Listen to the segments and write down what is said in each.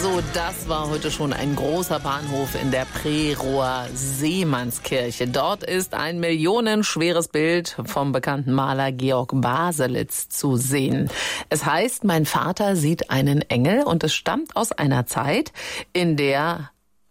Also das war heute schon ein großer Bahnhof in der Prerower Seemannskirche. Dort ist ein millionenschweres Bild vom bekannten Maler Georg Baselitz zu sehen. Es heißt, mein Vater sieht einen Engel, und es stammt aus einer Zeit, in der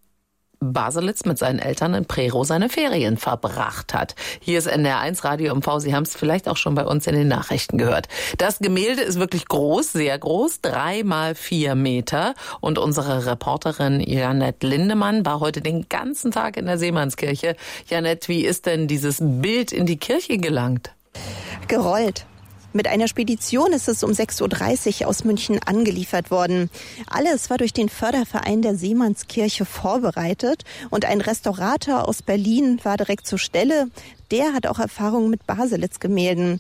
Baselitz mit seinen Eltern in Prerow seine Ferien verbracht hat. Hier ist NDR1 Radio MV. Sie haben es vielleicht auch schon bei uns in den Nachrichten gehört. Das Gemälde ist wirklich groß, sehr groß, 3 mal 4 Meter. Und unsere Reporterin Janette Lindemann war heute den ganzen Tag in der Seemannskirche. Janette, wie ist denn dieses Bild in die Kirche gelangt? Gerollt. Mit einer Spedition ist es um 6.30 Uhr aus München angeliefert worden. Alles war durch den Förderverein der Seemannskirche vorbereitet, und ein Restaurator aus Berlin war direkt zur Stelle. Der hat auch Erfahrung mit Baselitz-Gemälden.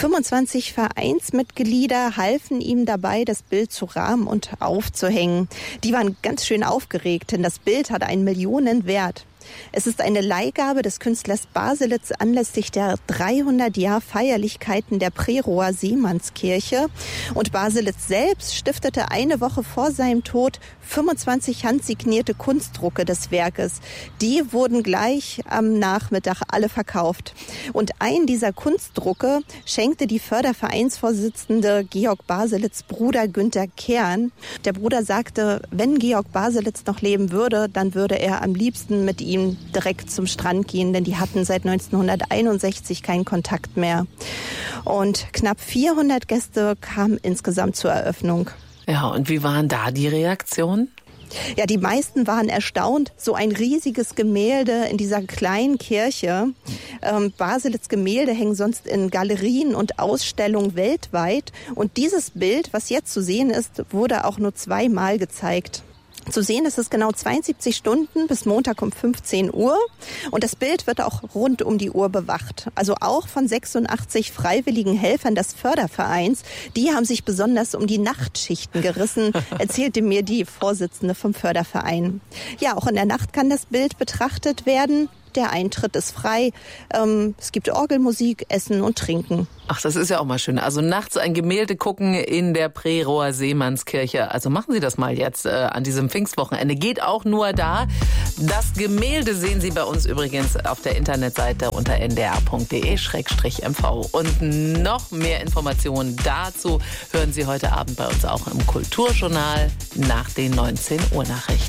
25 Vereinsmitglieder halfen ihm dabei, das Bild zu rahmen und aufzuhängen. Die waren ganz schön aufgeregt, denn das Bild hatte einen Millionenwert. Es ist eine Leihgabe des Künstlers Baselitz anlässlich der 300-Jahr-Feierlichkeiten der Prerower Seemannskirche. Und Baselitz selbst stiftete eine Woche vor seinem Tod 25 handsignierte Kunstdrucke des Werkes. Die wurden gleich am Nachmittag alle verkauft. Und einen dieser Kunstdrucke schenkte die Fördervereinsvorsitzende Georg Baselitz' Bruder Günter Kern. Der Bruder sagte, wenn Georg Baselitz noch leben würde, dann würde er am liebsten mit ihm direkt zum Strand gehen, denn die hatten seit 1961 keinen Kontakt mehr. Und knapp 400 Gäste kamen insgesamt zur Eröffnung. Ja, und wie waren da die Reaktionen? Ja, die meisten waren erstaunt. So ein riesiges Gemälde in dieser kleinen Kirche. Baselitz Gemälde hängen sonst in Galerien und Ausstellungen weltweit. Und dieses Bild, was jetzt zu sehen ist, wurde auch nur 2-mal gezeigt. Zu sehen ist es genau 72 Stunden bis Montag um 15 Uhr. Und das Bild wird auch rund um die Uhr bewacht. Also auch von 86 freiwilligen Helfern des Fördervereins. Die haben sich besonders um die Nachtschichten gerissen, erzählte mir die Vorsitzende vom Förderverein. Ja, auch in der Nacht kann das Bild betrachtet werden. Der Eintritt ist frei. Es gibt Orgelmusik, Essen und Trinken. Ach, das ist ja auch mal schön. Also nachts ein Gemälde gucken in der Prerower Seemannskirche. Also machen Sie das mal jetzt an diesem Pfingstwochenende. Geht auch nur da. Das Gemälde sehen Sie bei uns übrigens auf der Internetseite unter ndr.de/mv. Und noch mehr Informationen dazu hören Sie heute Abend bei uns auch im Kulturjournal nach den 19 Uhr Nachrichten.